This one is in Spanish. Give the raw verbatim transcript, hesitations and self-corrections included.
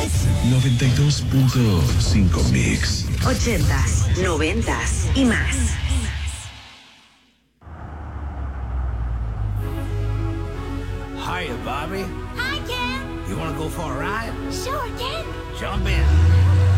noventa y dos punto cinco Mix. Ochentas, noventas y más. Hiya, Bobby. Hi, Ken. You want to go for a ride? Sure, Ken. Jump in.